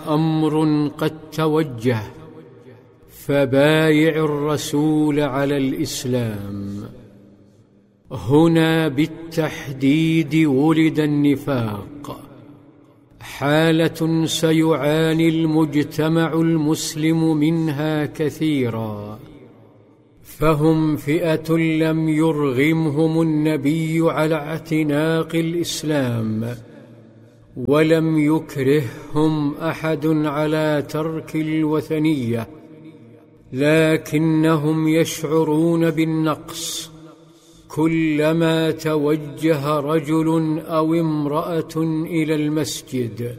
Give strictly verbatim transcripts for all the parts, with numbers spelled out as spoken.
أمر قد توجه، فبايع الرسول على الإسلام. هنا بالتحديد ولد النفاق، حالة سيعاني المجتمع المسلم منها كثيرا، فهم فئة لم يرغمهم النبي على اعتناق الإسلام، ولم يكرههم أحد على ترك الوثنية، لكنهم يشعرون بالنقص كلما توجه رجل أو امرأة إلى المسجد،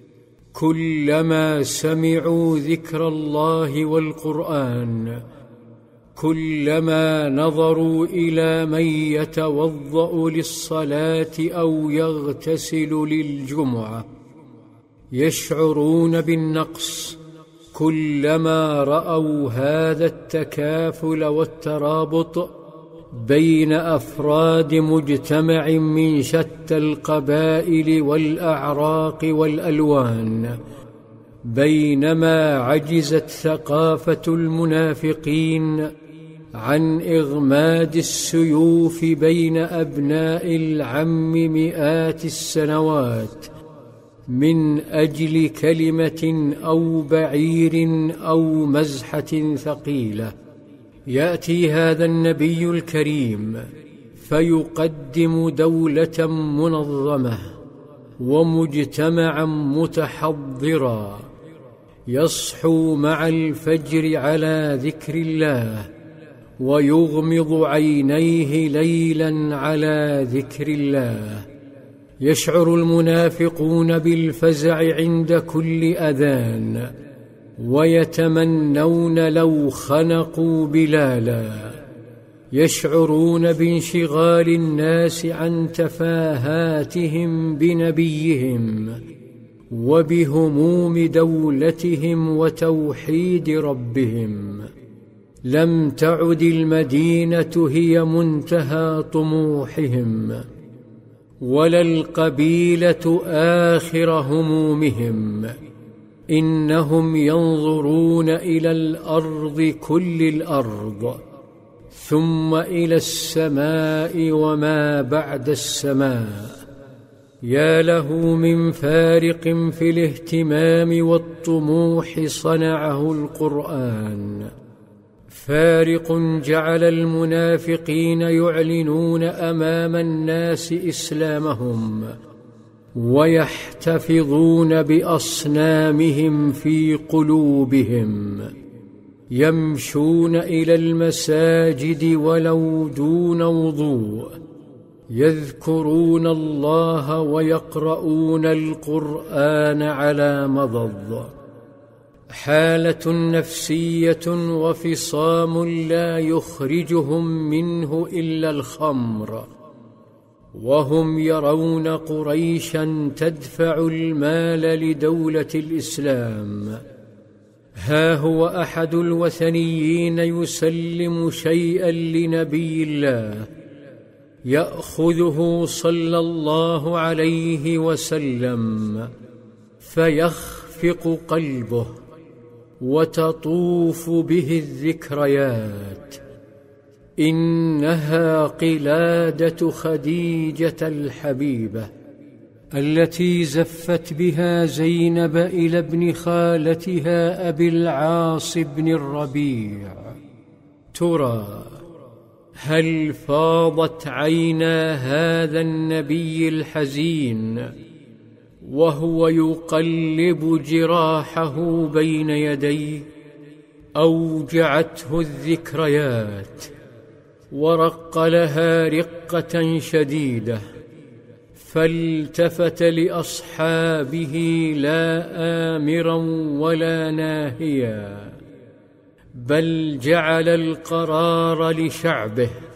كلما سمعوا ذكر الله والقرآن، كلما نظروا إلى من يتوضأ للصلاة أو يغتسل للجمعة، يشعرون بالنقص كلما رأوا هذا التكافل والترابط بين أفراد مجتمع من شتى القبائل والأعراق والألوان، بينما عجزت ثقافة المنافقين عن إغماد السيوف بين أبناء العم مئات السنوات من أجل كلمة أو بعير أو مزحة ثقيلة. يأتي هذا النبي الكريم فيقدم دولة منظمة ومجتمعا متحضرا، يصحو مع الفجر على ذكر الله، ويغمض عينيه ليلا على ذكر الله. يشعر المنافقون بالفزع عند كل أذان، ويتمنون لو خنقوا بلالا. يشعرون بانشغال الناس عن تفاهاتهم بنبيهم وبهموم دولتهم وتوحيد ربهم. لم تعد المدينة هي منتهى طموحهم، ولا القبيلة آخر همومهم، إنهم ينظرون إلى الأرض كل الأرض، ثم إلى السماء وما بعد السماء. يا له من فارق في الاهتمام والطموح صنعه القرآن، فارق جعل المنافقين يعلنون أمام الناس إسلامهم ويحتفظون بأصنامهم في قلوبهم، يمشون إلى المساجد ولو دون وضوء، يذكرون الله ويقرؤون القرآن على مضض. حالة نفسية وفصام لا يخرجهم منه إلا الخمر، وهم يرون قريشا تدفع المال لدولة الإسلام. ها هو أحد الوثنيين يسلم شيئا لنبي الله، يأخذه صلى الله عليه وسلم، فيخفق قلبه وتطوف به الذكريات. إنها قلادة خديجة الحبيبة التي زفت بها زينب إلى ابن خالتها أبي العاص بن الربيع. ترى هل فاضت عينا هذا النبي الحزين وهو يقلب جراحه بين يديه؟ أوجعته الذكريات ورق لها رقة شديدة، فالتفت لأصحابه لا آمرا ولا ناهيا، بل جعل القرار لشعبه